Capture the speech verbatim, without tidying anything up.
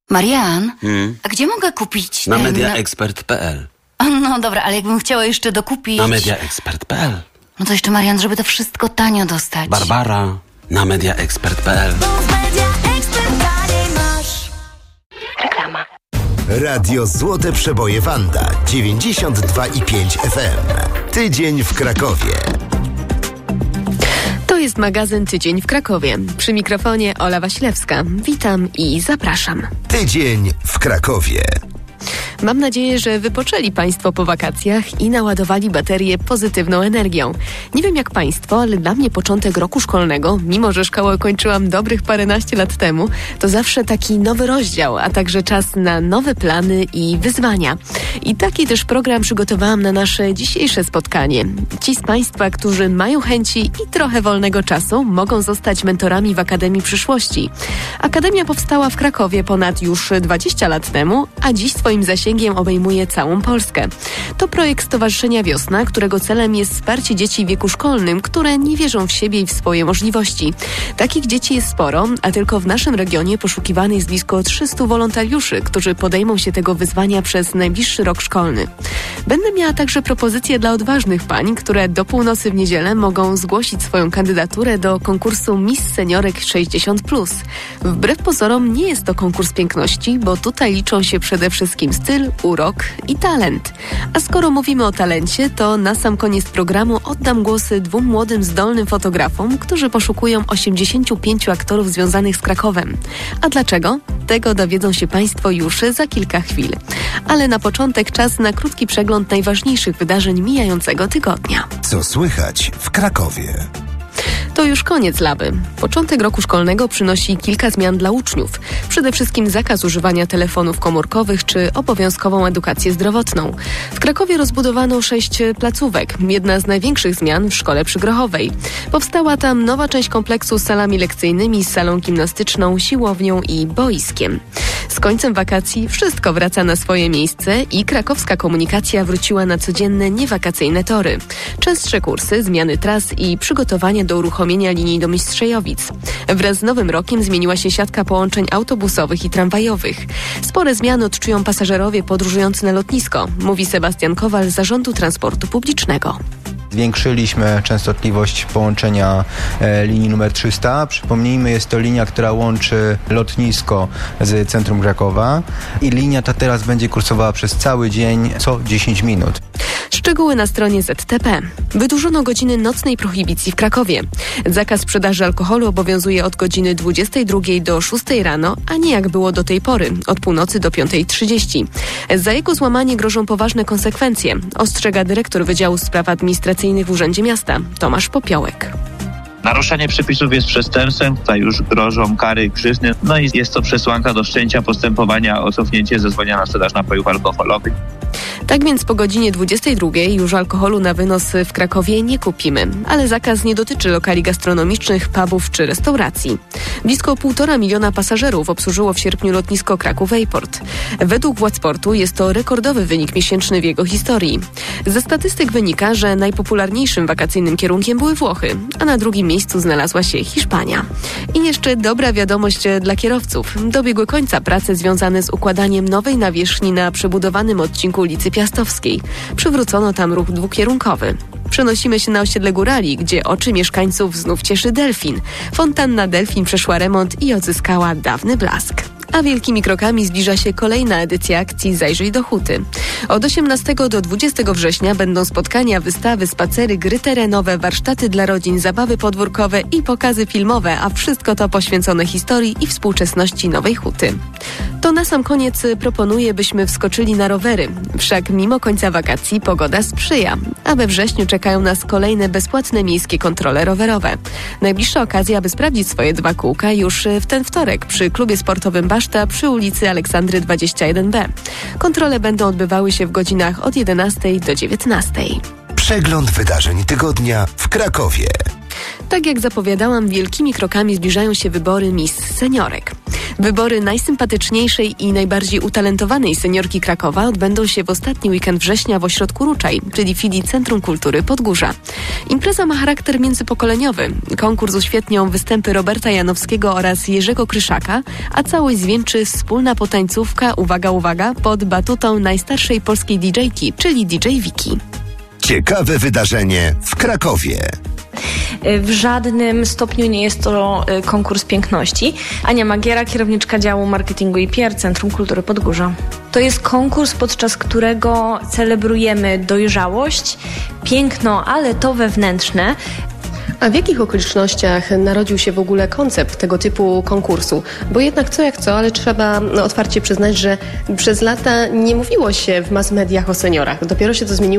Marian, Hmm? a gdzie mogę kupić Na ten... mediaexpert kropka p l. No dobra, ale jakbym chciała jeszcze dokupić... Na mediaexpert kropka p l. No to jeszcze, Marian, żeby to wszystko tanio dostać. Barbara, na mediaexpert kropka p l. Reklama. Radio Złote Przeboje Wanda dziewięćdziesiąt dwa i pięć F M. Tydzień w Krakowie. To jest magazyn Tydzień w Krakowie. Przy mikrofonie Ola Wasilewska. Witam i zapraszam. Tydzień w Krakowie. Mam nadzieję, że wypoczęli Państwo po wakacjach i naładowali baterię pozytywną energią. Nie wiem jak Państwo, ale dla mnie początek roku szkolnego, mimo że szkołę kończyłam dobrych paręnaście lat temu, to zawsze taki nowy rozdział, a także czas na nowe plany i wyzwania. I taki też program przygotowałam na nasze dzisiejsze spotkanie. Ci z Państwa, którzy mają chęci i trochę wolnego czasu, mogą zostać mentorami w Akademii Przyszłości. Akademia powstała w Krakowie ponad już dwadzieścia lat temu, a dziś swoim zasięgiem obejmuje całą Polskę. To projekt Stowarzyszenia Wiosna, którego celem jest wsparcie dzieci w wieku szkolnym, które nie wierzą w siebie i w swoje możliwości. Takich dzieci jest sporo, a tylko w naszym regionie poszukiwanych jest blisko trzystu wolontariuszy, którzy podejmą się tego wyzwania przez najbliższy rok szkolny. Będę miała także propozycje dla odważnych pań, które do północy w niedzielę mogą zgłosić swoją kandydaturę do konkursu Miss Seniorek sześćdziesiąt plus. Wbrew pozorom nie jest to konkurs piękności, bo tutaj liczą się przede wszystkim styl, urok i talent. A skoro mówimy o talencie, to na sam koniec programu oddam głosy dwóm młodym, zdolnym fotografom, którzy poszukują osiemdziesięciu pięciu aktorów związanych z Krakowem. A dlaczego? Tego dowiedzą się Państwo już za kilka chwil. Ale na początek czas na krótki przegląd najważniejszych wydarzeń mijającego tygodnia. Co słychać w Krakowie? To już koniec laby. Początek roku szkolnego przynosi kilka zmian dla uczniów. Przede wszystkim zakaz używania telefonów komórkowych czy obowiązkową edukację zdrowotną. W Krakowie rozbudowano sześć placówek. Jedna z największych zmian w szkole przygrochowej. Powstała tam nowa część kompleksu z salami lekcyjnymi, z salą gimnastyczną, siłownią i boiskiem. Z końcem wakacji wszystko wraca na swoje miejsce i krakowska komunikacja wróciła na codzienne, niewakacyjne tory. Częstsze kursy, zmiany tras i przygotowanie do uruchomienia linii do Mistrzejowic. Wraz z nowym rokiem zmieniła się siatka połączeń autobusowych i tramwajowych. Spore zmiany odczują pasażerowie podróżujący na lotnisko, mówi Sebastian Kowal z Zarządu Transportu Publicznego. Zwiększyliśmy częstotliwość połączenia e, linii numer trzysta. Przypomnijmy, jest to linia, która łączy lotnisko z centrum Krakowa i linia ta teraz będzie kursowała przez cały dzień co dziesięć minut. Szczegóły na stronie Z T P. Wydłużono godziny nocnej prohibicji w Krakowie. Zakaz sprzedaży alkoholu obowiązuje od godziny dwudziestej drugiej do szóstej rano, a nie jak było do tej pory, od północy do piątej trzydzieści. Za jego złamanie grożą poważne konsekwencje, ostrzega dyrektor Wydziału Spraw Administracyjnych w Urzędzie Miasta, Tomasz Popiołek. Naruszenie przepisów jest przestępstwem, tutaj już grożą kary i grzywny. No i jest to przesłanka do wszczęcia postępowania o cofnięcie zezwolenia na sprzedaż napojów alkoholowych. Tak więc po godzinie dwudziestej drugiej już alkoholu na wynos w Krakowie nie kupimy, ale zakaz nie dotyczy lokali gastronomicznych, pubów czy restauracji. Blisko półtora miliona pasażerów obsłużyło w sierpniu lotnisko Kraków Airport. Według władz portu jest to rekordowy wynik miesięczny w jego historii. Ze statystyk wynika, że najpopularniejszym wakacyjnym kierunkiem były Włochy, a na drugim miejscu znalazła się Hiszpania. I jeszcze dobra wiadomość dla kierowców. Dobiegły końca prace związane z układaniem nowej nawierzchni na przebudowanym odcinku ulicy Piastowskiej. Przywrócono tam ruch dwukierunkowy. Przenosimy się na osiedle Górali, gdzie oczy mieszkańców znów cieszy delfin. Fontanna Delfin przeszła remont i odzyskała dawny blask. A wielkimi krokami zbliża się kolejna edycja akcji Zajrzyj do Huty. Od osiemnastego do dwudziestego września będą spotkania, wystawy, spacery, gry terenowe, warsztaty dla rodzin, zabawy podwórkowe i pokazy filmowe, a wszystko to poświęcone historii i współczesności Nowej Huty. To na sam koniec proponuję, byśmy wskoczyli na rowery. Wszak mimo końca wakacji pogoda sprzyja, a we wrześniu czekają nas kolejne bezpłatne miejskie kontrole rowerowe. Najbliższa okazja, aby sprawdzić swoje dwa kółka już w ten wtorek przy klubie sportowym Baszta przy ulicy Aleksandry dwadzieścia jeden B. Kontrole będą odbywały się w godzinach od jedenastej do dziewiętnastej. Przegląd wydarzeń tygodnia w Krakowie. Tak jak zapowiadałam, wielkimi krokami zbliżają się wybory Miss Seniorek. Wybory najsympatyczniejszej i najbardziej utalentowanej seniorki Krakowa odbędą się w ostatni weekend września w ośrodku Ruczaj, czyli filii Centrum Kultury Podgórza. Impreza ma charakter międzypokoleniowy. Konkurs uświetnią występy Roberta Janowskiego oraz Jerzego Kryszaka, a całość zwieńczy wspólna potańcówka, uwaga, uwaga, pod batutą najstarszej polskiej didżejki, czyli D J Wiki. Ciekawe wydarzenie w Krakowie. W żadnym stopniu nie jest to konkurs piękności. Ania Magiera, kierowniczka działu marketingu i P R Centrum Kultury Podgórza. To jest konkurs, podczas którego celebrujemy dojrzałość, piękno, ale to wewnętrzne. A w jakich okolicznościach narodził się w ogóle koncept tego typu konkursu? Bo jednak co jak co, ale trzeba otwarcie przyznać, że przez lata nie mówiło się w mass mediach o seniorach. Dopiero się to zmieniło